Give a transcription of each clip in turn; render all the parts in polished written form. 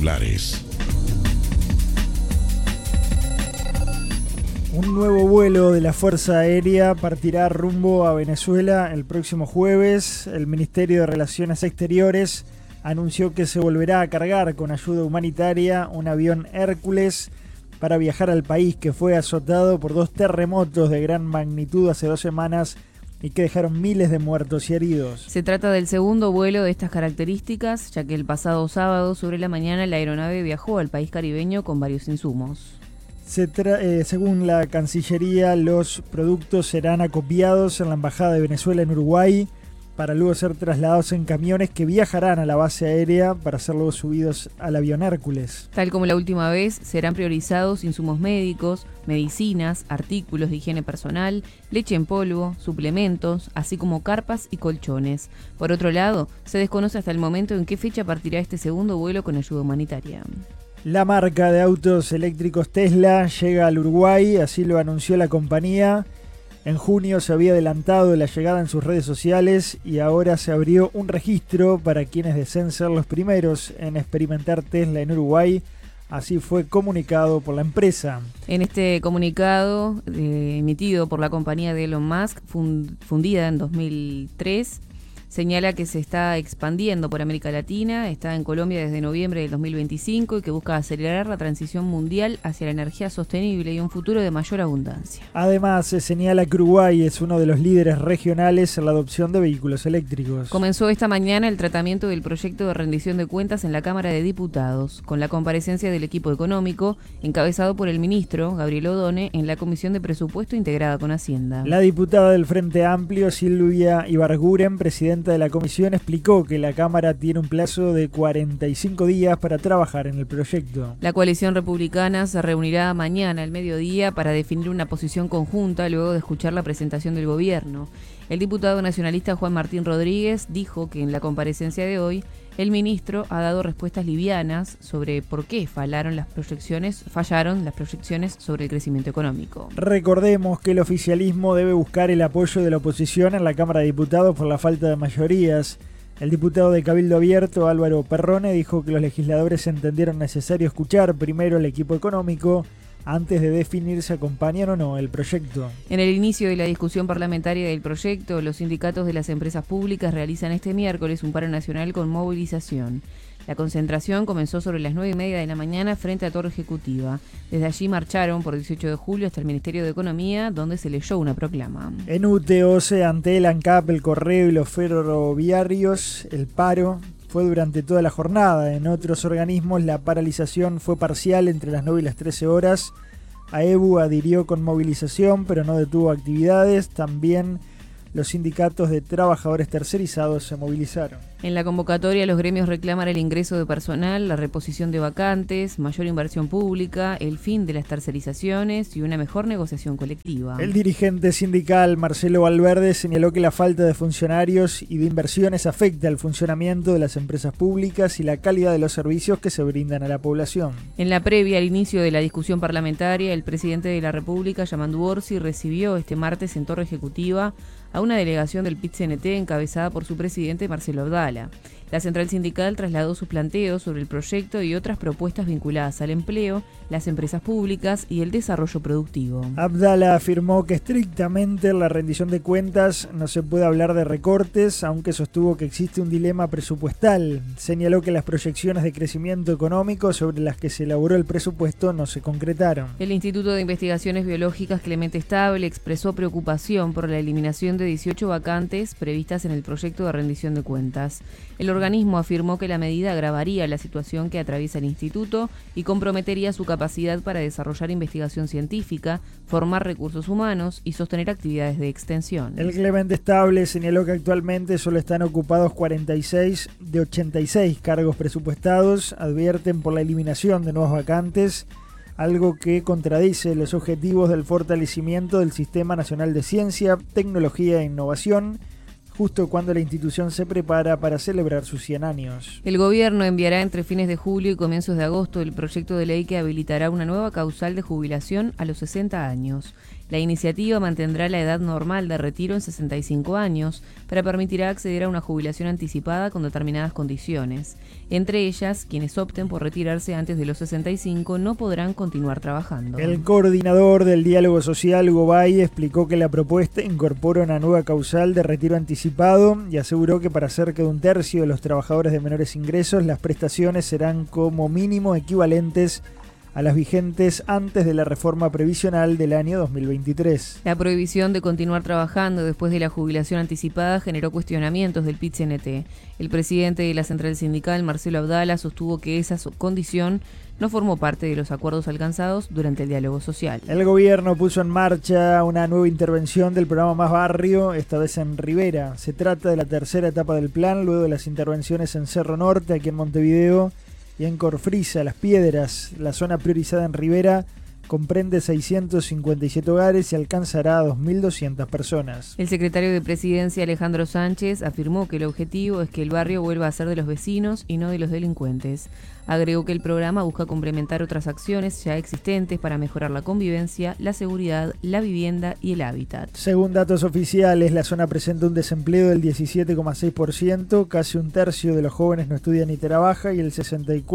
titulares. Un nuevo vuelo de la Fuerza Aérea partirá rumbo a Venezuela el próximo jueves. El Ministerio de Relaciones Exteriores anunció que se volverá a cargar con ayuda humanitaria un avión Hércules para viajar al país que fue azotado por 2 terremotos de gran magnitud hace 2 semanas y que dejaron miles de muertos y heridos. Se trata del segundo vuelo de estas características, ya que el pasado sábado sobre la mañana la aeronave viajó al país caribeño con varios insumos. Según la Cancillería, los productos serán acopiados en la Embajada de Venezuela en Uruguay para luego ser trasladados en camiones que viajarán a la base aérea para ser luego subidos al avión Hércules. Tal como la última vez, serán priorizados insumos médicos, medicinas, artículos de higiene personal, leche en polvo, suplementos, así como carpas y colchones. Por otro lado, se desconoce hasta el momento en qué fecha partirá este segundo vuelo con ayuda humanitaria. La marca de autos eléctricos Tesla llega al Uruguay, así lo anunció la compañía. En junio se había adelantado la llegada en sus redes sociales y ahora se abrió un registro para quienes deseen ser los primeros en experimentar Tesla en Uruguay. Así fue comunicado por la empresa. En este comunicado emitido por la compañía de Elon Musk, fundida en 2003, señala que se está expandiendo por América Latina, está en Colombia desde noviembre del 2025 y que busca acelerar la transición mundial hacia la energía sostenible y un futuro de mayor abundancia. Además, se señala que Uruguay es uno de los líderes regionales en la adopción de vehículos eléctricos. Comenzó esta mañana el tratamiento del proyecto de rendición de cuentas en la Cámara de Diputados, con la comparecencia del equipo económico, encabezado por el ministro Gabriel Odone, en la Comisión de Presupuesto integrada con Hacienda. La diputada del Frente Amplio, Silvia Ibarguren, presidenta de la comisión, explicó que la Cámara tiene un plazo de 45 días para trabajar en el proyecto. La coalición republicana se reunirá mañana al mediodía para definir una posición conjunta luego de escuchar la presentación del gobierno. El diputado nacionalista Juan Martín Rodríguez dijo que en la comparecencia de hoy el ministro ha dado respuestas livianas sobre por qué fallaron las proyecciones sobre el crecimiento económico. Recordemos que el oficialismo debe buscar el apoyo de la oposición en la Cámara de Diputados por la falta de mayorías. El diputado de Cabildo Abierto, Álvaro Perrone, dijo que los legisladores entendieron necesario escuchar primero al equipo económico antes de definir si acompañan o no el proyecto. En el inicio de la discusión parlamentaria del proyecto, los sindicatos de las empresas públicas realizan este miércoles un paro nacional con movilización. La concentración comenzó sobre las 9:30 de la mañana frente a Torre Ejecutiva. Desde allí marcharon por 18 de julio hasta el Ministerio de Economía, donde se leyó una proclama. En UTE, OCE, Antel, ANCAP, el Correo y los ferroviarios, el paro fue durante toda la jornada. En otros organismos la paralización fue parcial entre las 9 y las 13 horas. AEBU adhirió con movilización pero no detuvo actividades. También los sindicatos de trabajadores tercerizados se movilizaron. En la convocatoria los gremios reclaman el ingreso de personal, la reposición de vacantes, mayor inversión pública, el fin de las tercerizaciones y una mejor negociación colectiva. El dirigente sindical Marcelo Valverde señaló que la falta de funcionarios y de inversiones afecta al funcionamiento de las empresas públicas y la calidad de los servicios que se brindan a la población. En la previa al inicio de la discusión parlamentaria, el presidente de la República, Yamandu Orsi, recibió este martes en Torre Ejecutiva a una delegación del PIT-CNT encabezada por su presidente Marcelo Abdala. La central sindical trasladó sus planteos sobre el proyecto y otras propuestas vinculadas al empleo, las empresas públicas y el desarrollo productivo. Abdala afirmó que estrictamente en la rendición de cuentas no se puede hablar de recortes, aunque sostuvo que existe un dilema presupuestal. Señaló que las proyecciones de crecimiento económico sobre las que se elaboró el presupuesto no se concretaron. El Instituto de Investigaciones Biológicas Clemente Estable expresó preocupación por la eliminación de 18 vacantes previstas en el proyecto de rendición de cuentas. El organismo afirmó que la medida agravaría la situación que atraviesa el instituto y comprometería su capacidad para desarrollar investigación científica, formar recursos humanos y sostener actividades de extensión. El Clemente Estable señaló que actualmente solo están ocupados 46 de 86 cargos presupuestados. Advierten por la eliminación de nuevas vacantes, algo que contradice los objetivos del fortalecimiento del Sistema Nacional de Ciencia, Tecnología e Innovación, justo cuando la institución se prepara para celebrar sus 100 años. El gobierno enviará entre fines de julio y comienzos de agosto el proyecto de ley que habilitará una nueva causal de jubilación a los 60 años. La iniciativa mantendrá la edad normal de retiro en 65 años, pero permitirá acceder a una jubilación anticipada con determinadas condiciones. Entre ellas, quienes opten por retirarse antes de los 65 no podrán continuar trabajando. El coordinador del diálogo social, Hugo Bay, explicó que la propuesta incorpora una nueva causal de retiro anticipado y aseguró que para cerca de un tercio de los trabajadores de menores ingresos las prestaciones serán como mínimo equivalentes a las vigentes antes de la reforma previsional del año 2023. La prohibición de continuar trabajando después de la jubilación anticipada generó cuestionamientos del PIT-CNT. El presidente de la central sindical, Marcelo Abdala, sostuvo que esa condición no formó parte de los acuerdos alcanzados durante el diálogo social. El gobierno puso en marcha una nueva intervención del programa Más Barrio, esta vez en Rivera. Se trata de la tercera etapa del plan, luego de las intervenciones en Cerro Norte, aquí en Montevideo, y en Corfrisa, Las Piedras. La zona priorizada en Rivera comprende 657 hogares y alcanzará a 2.200 personas. El secretario de Presidencia, Alejandro Sánchez, afirmó que el objetivo es que el barrio vuelva a ser de los vecinos y no de los delincuentes. Agregó que el programa busca complementar otras acciones ya existentes para mejorar la convivencia, la seguridad, la vivienda y el hábitat. Según datos oficiales, la zona presenta un desempleo del 17,6%, casi un tercio de los jóvenes no estudia ni trabaja y el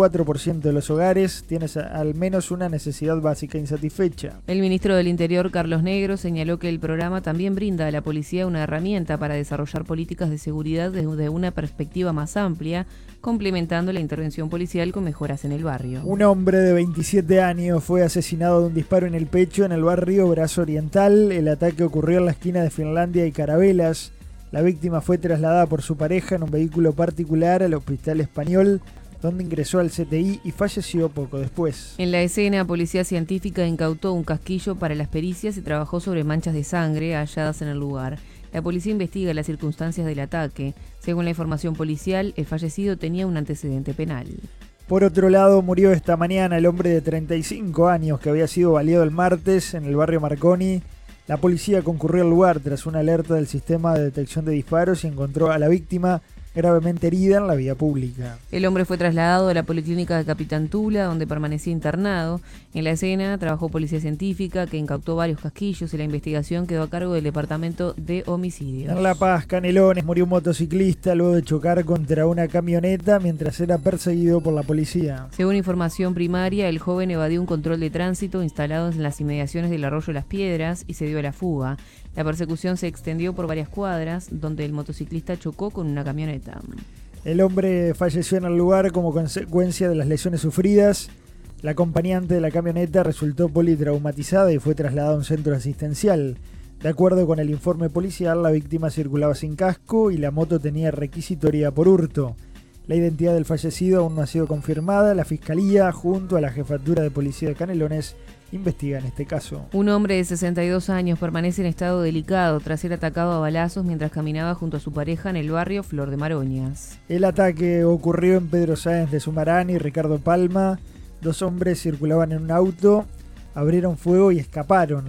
64% de los hogares tiene al menos una necesidad básica insatisfecha. El ministro del Interior, Carlos Negro, señaló que el programa también brinda a la policía una herramienta para desarrollar políticas de seguridad desde una perspectiva más amplia, complementando la intervención policial con mejoras en el barrio. Un hombre de 27 años fue asesinado de un disparo en el pecho en el barrio Brazo Oriental. El ataque ocurrió en la esquina de Finlandia y Carabelas. La víctima fue trasladada por su pareja en un vehículo particular al Hospital Español, donde ingresó al CTI y falleció poco después. En la escena, Policía Científica incautó un casquillo para las pericias y trabajó sobre manchas de sangre halladas en el lugar. La policía investiga las circunstancias del ataque. Según la información policial, el fallecido tenía un antecedente penal. Por otro lado, murió esta mañana el hombre de 35 años que había sido baleado el martes en el barrio Marconi. La policía concurrió al lugar tras una alerta del sistema de detección de disparos y encontró a la víctima gravemente herida en la vía pública. El hombre fue trasladado a la policlínica de Capitán Tula, donde permanecía internado. En la escena trabajó Policía Científica, que incautó varios casquillos y la investigación quedó a cargo del Departamento de Homicidios. En La Paz, Canelones, murió un motociclista luego de chocar contra una camioneta mientras era perseguido por la policía. Según información primaria, el joven evadió un control de tránsito instalado en las inmediaciones del arroyo Las Piedras y se dio a la fuga. La persecución se extendió por varias cuadras, donde el motociclista chocó con una camioneta. El hombre falleció en el lugar como consecuencia de las lesiones sufridas. La acompañante de la camioneta resultó politraumatizada y fue trasladada a un centro asistencial. De acuerdo con el informe policial, la víctima circulaba sin casco y la moto tenía requisitoria por hurto. La identidad del fallecido aún no ha sido confirmada. La Fiscalía, junto a la Jefatura de Policía de Canelones, investigan este caso. Un hombre de 62 años permanece en estado delicado tras ser atacado a balazos mientras caminaba junto a su pareja en el barrio Flor de Maroñas. El ataque ocurrió en Pedro Sáenz de Sumarán y Ricardo Palma. Dos hombres circulaban en un auto, abrieron fuego y escaparon.